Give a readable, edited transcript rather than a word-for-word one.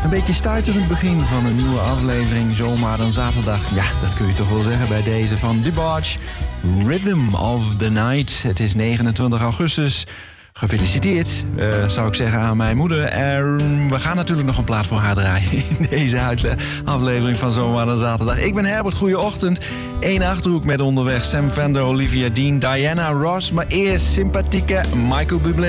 Een beetje stuiterend begin van een nieuwe aflevering, zomaar een zaterdag. Ja, dat kun je toch wel zeggen bij deze van DeBarge. Rhythm of the Night. Het is 29 augustus. Gefeliciteerd, zou ik zeggen aan mijn moeder. We gaan natuurlijk nog een plaat voor haar draaien in deze aflevering van Zomaar een Zaterdag. Ik ben Herbert, goeieochtend. 1 Achterhoek met onderweg Sam Fender, Olivia Dean, Diana Ross. Maar eerst sympathieke Michael Bublé.